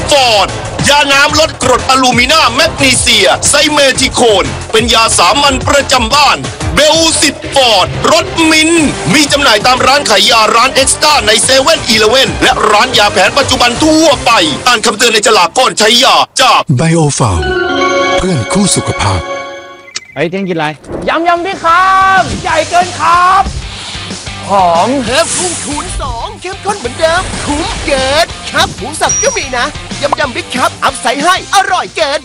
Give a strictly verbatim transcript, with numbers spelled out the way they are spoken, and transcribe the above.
ฟอร์ดยาน้ำลดกรดอะลูมิน่าแมกนีเซียไซเมทิโคนเป็นยาสามัญประจำบ้านเบลสิตฟอร์ดรสมินมีจำหน่ายตามร้านขายยาร้านเอ็กซ์ต้าในเซเว่นอีเลเว่นและร้านยาแผนปัจจุบันทั่วไปอ่านคำเตือนในฉลากก่อนใช้ยาจากไบโอฟาร์มเพื่อนคู่สุขภาพไอ้เที่ยงกินอะไรยำยำพี่ครับ ใหญ่เกินครับหอมเพิ่มพุ่งคูณสองเข้มข้นเหมือนเดิมคุ้มเกินครับหมูสับก็มีนะยำยำบิ๊กครับอัพใส่ให้อร่อยเกิน